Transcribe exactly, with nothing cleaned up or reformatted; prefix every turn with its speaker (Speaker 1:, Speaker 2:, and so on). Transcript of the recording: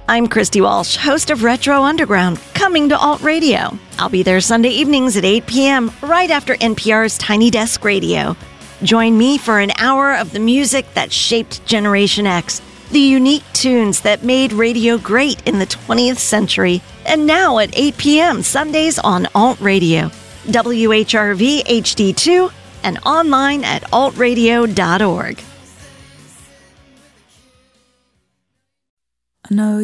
Speaker 1: I'm Christy Walsh, host of Retro Underground, coming to Alt Radio. I'll be there Sunday evenings at eight p.m., right after N P R's Tiny Desk Radio. Join me for an hour of the music that shaped Generation X, the unique tunes that made radio great in the twentieth century, and now at eight p.m. Sundays on Alt Radio, W H R V H D two, and online at alt radio dot org.
Speaker 2: I know